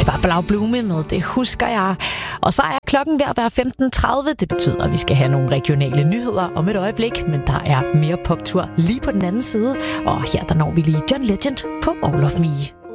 Det var Blau Blume med Det husker jeg. Og så er klokken ved at være 15.30. Det betyder, at vi skal have nogle regionale nyheder om et øjeblik. Men der er mere poptur lige på den anden side. Og her der når vi lige John Legend på All of Me.